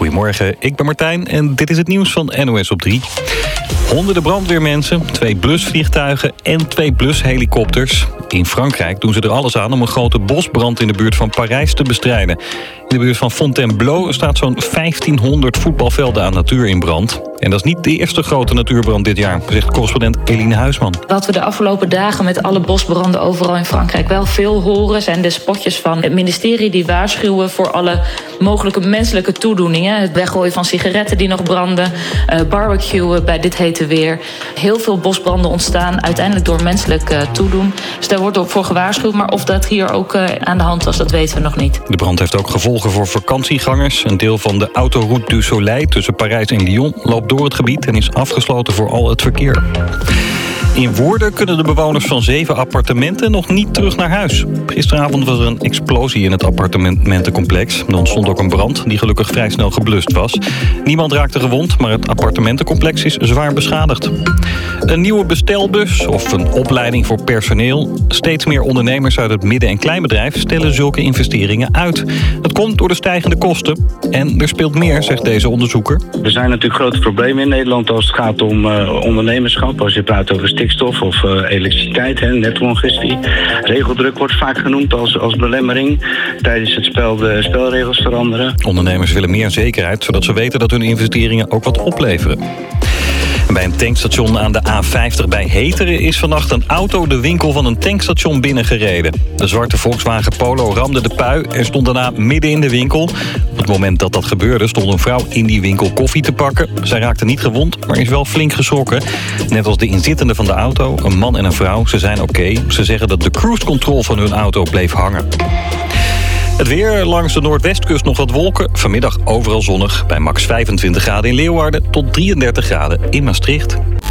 Goedemorgen, ik ben Martijn en dit is het nieuws van NOS op 3. Honderden brandweermensen, 2 blusvliegtuigen en 2 blushelikopters. In Frankrijk doen ze er alles aan om een grote bosbrand in de buurt van Parijs te bestrijden. In de buurt van Fontainebleau staat zo'n 1500 voetbalvelden aan natuur in brand. En dat is niet de eerste grote natuurbrand dit jaar, zegt correspondent Eline Huisman. Wat we de afgelopen dagen met alle bosbranden overal in Frankrijk wel veel horen, zijn de spotjes van het ministerie die waarschuwen voor alle mogelijke menselijke toedoeningen. Het weggooien van sigaretten die nog branden, barbecuen bij dit hete weer. Heel veel bosbranden ontstaan uiteindelijk door menselijk toedoen. Dus daar wordt voor gewaarschuwd, maar of dat hier ook aan de hand was, dat weten we nog niet. De brand heeft ook gevolgen voor vakantiegangers. Een deel van de Autoroute du Soleil tussen Parijs en Lyon loopt door het gebied en is afgesloten voor al het verkeer. In Woerden kunnen de bewoners van 7 appartementen nog niet terug naar huis. Gisteravond was er een explosie in het appartementencomplex. Er ontstond ook een brand die gelukkig vrij snel geblust was. Niemand raakte gewond, maar het appartementencomplex is zwaar beschadigd. Een nieuwe bestelbus of een opleiding voor personeel. Steeds meer ondernemers uit het midden- en kleinbedrijf stellen zulke investeringen uit. Dat komt door de stijgende kosten. En er speelt meer, zegt deze onderzoeker. Er zijn natuurlijk grote problemen in Nederland als het gaat om ondernemerschap. Als je praat over stikstof of elektriciteit, netcongestie. Regeldruk wordt vaak genoemd als belemmering. Tijdens het spel de spelregels veranderen. Ondernemers willen meer zekerheid, zodat ze weten dat hun investeringen ook wat opleveren. Bij een tankstation aan de A50 bij Heteren is vannacht een auto de winkel van een tankstation binnengereden. De zwarte Volkswagen Polo ramde de pui en stond daarna midden in de winkel. Op het moment dat dat gebeurde stond een vrouw in die winkel koffie te pakken. Zij raakte niet gewond, maar is wel flink geschrokken. Net als de inzittenden van de auto, een man en een vrouw, ze zijn oké. Ze zeggen dat de cruise control van hun auto bleef hangen. Het weer, langs de noordwestkust nog wat wolken. Vanmiddag overal zonnig, bij max 25 graden in Leeuwarden tot 33 graden in Maastricht.